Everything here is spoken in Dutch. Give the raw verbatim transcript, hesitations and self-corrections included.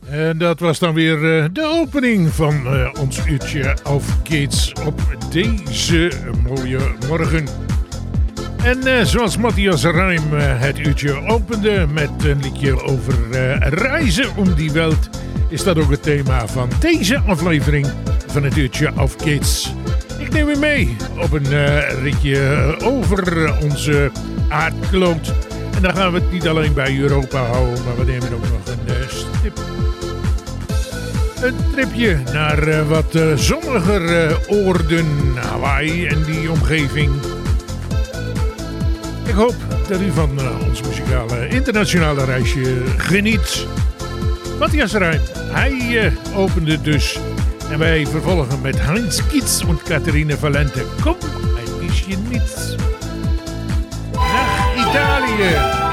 En dat was dan weer uh, de opening van uh, ons uurtje of Gates op deze mooie morgen. En uh, zoals Matthias Reim uh, het uurtje opende met een liedje over uh, reizen om die wereld, is dat ook het thema van deze aflevering van het uurtje of Gates. Ik neem u mee op een uh, ritje over onze aardkloot. En dan gaan we het niet alleen bij Europa houden, maar we nemen ook nog een uh, stip. Een tripje naar uh, wat uh, zonniger uh, oorden, Hawaii en die omgeving. Ik hoop dat u van uh, ons muzikale internationale reisje geniet. Matthias Reim, hij uh, opende dus. En wij vervolgen met Heinz Kietz en Catherine Valente. Kom, ein bisschen niets. Nach Italië.